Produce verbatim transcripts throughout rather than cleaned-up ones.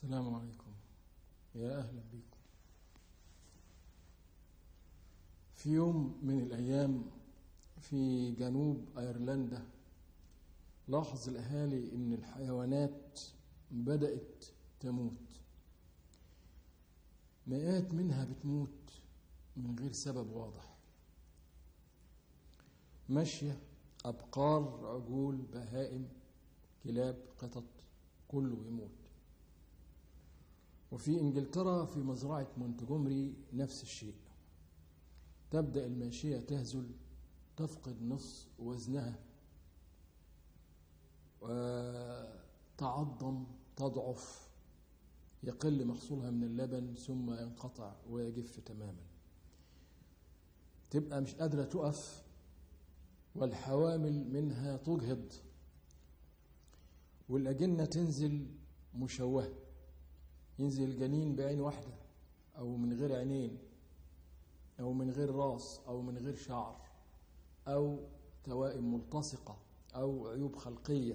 السلام عليكم، يا أهلا بكم. في يوم من الأيام في جنوب أيرلندا لاحظ الأهالي إن الحيوانات بدأت تموت، مئات منها بتموت من غير سبب واضح، ماشية، أبقار، عجول، بهائم، كلاب، قطط، كله يموت. وفي إنجلترا في مزرعة مونتجومري نفس الشيء، تبدأ الماشية تهزل، تفقد نصف وزنها وتعظم، تضعف، يقل محصولها من اللبن ثم ينقطع ويجف تماما، تبقى مش قادرة تقف، والحوامل منها تجهض، والأجنة تنزل مشوهة، ينزل الجنين بعين واحدة أو من غير عينين أو من غير راس أو من غير شعر أو توائم ملتصقة أو عيوب خلقية.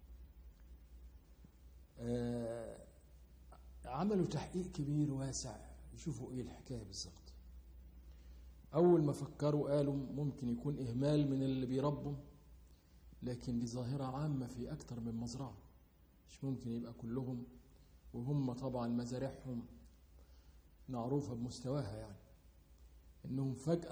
آه عملوا تحقيق كبير واسع يشوفوا إيه الحكاية بالظبط. أول ما فكروا قالوا ممكن يكون إهمال من اللي بيربوا، لكن دي ظاهرة عامة في أكتر من مزرعة، مش ممكن يبقى كلهم، وهم طبعا مزارعهم معروفة بمستواها، يعني إنهم فجأة